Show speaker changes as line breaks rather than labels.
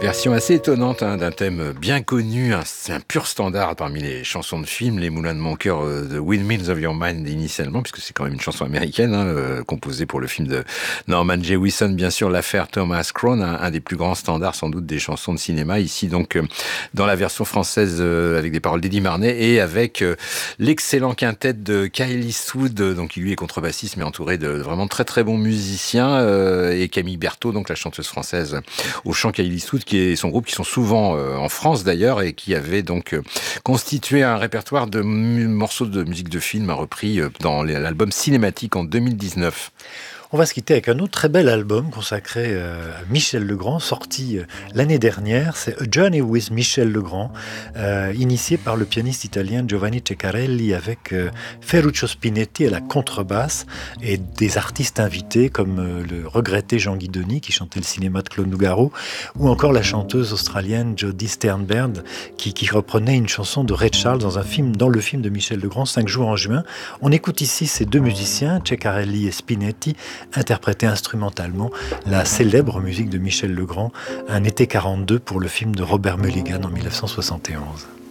Version assez étonnante d'un thème bien connu, c'est un pur standard parmi les chansons de film, Les Moulins de mon cœur de Windmills of Your Mind initialement, puisque c'est quand même une chanson américaine, composée pour le film de Norman Jewison, bien sûr, l'affaire Thomas Crown, un des plus grands standards sans doute des chansons de cinéma, ici donc dans la version française avec des paroles d'Eddie Marnay et avec l'excellent quintet de Kyle Eastwood, donc qui lui est contrebassiste mais entouré de vraiment très très bons musiciens, et Camille Berthaud, donc la chanteuse française au chant, Kyle Eastwood qui est son groupe, qui sont souvent en France d'ailleurs, et qui avait donc constitué un répertoire de morceaux de musique de film repris dans l'album Cinématique en 2019.
On va se quitter avec un autre très bel album consacré à Michel Legrand, sorti l'année dernière. C'est A Journey with Michel Legrand, initié par le pianiste italien Giovanni Ceccarelli, avec Ferruccio Spinetti à la contrebasse et des artistes invités comme le regretté Jean Guidoni qui chantait le cinéma de Claude Nougaro, ou encore la chanteuse australienne Jodie Sternberg qui reprenait une chanson de Ray Charles dans le film de Michel Legrand, 5 jours en juin. On écoute ici ces deux musiciens, Ceccarelli et Spinetti, interpréter instrumentalement la célèbre musique de Michel Legrand, Un été 42, pour le film de Robert Mulligan en 1971.